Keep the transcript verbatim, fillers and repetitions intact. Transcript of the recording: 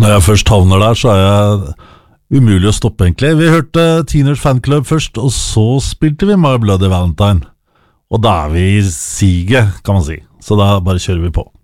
Når jeg først havner der, så er jeg umulig å stoppe egentlig. Vi hørte Teenage Fan Club først, og så spilte vi My Bloody Valentine. Og da er vi i siget, kan man si. Så da bare kjører vi på.